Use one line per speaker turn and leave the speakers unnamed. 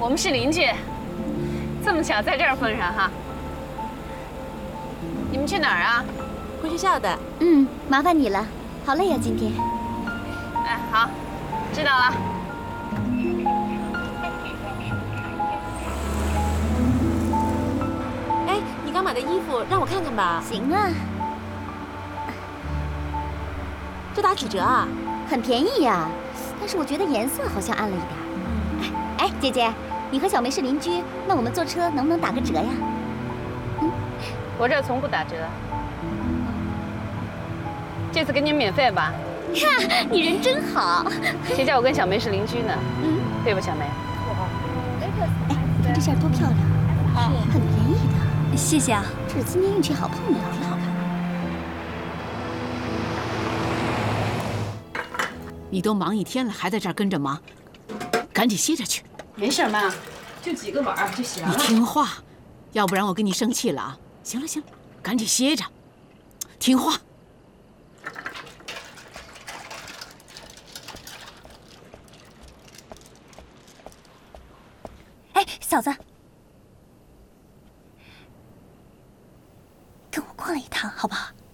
我们是邻居，这么巧在这儿碰上哈。你们去哪儿啊？
回学校的。
麻烦你了，好累呀今天。
哎，好，知道了。
哎，你刚买的衣服让我看看吧。
行啊，
这打几折啊？
很便宜呀，但是我觉得颜色好像暗了一点。哎，姐姐，你和小梅是邻居，那我们坐车能不能打个折呀？
我这儿从不打折。这次给你们免费吧？
哈，你人真好。
谁叫我跟小梅是邻居呢？对吧，小梅？
哎，你看这件多漂亮，是很便宜的。谢谢啊，这是今天运气好碰的，挺好看。
你都忙一天了，还在这儿跟着忙，赶紧歇着去。
没事，妈，就几个碗就行了。
你听话，要不然我跟你生气了啊！行了行了，赶紧歇着，听话。
哎，嫂子，跟我过来一趟好不好？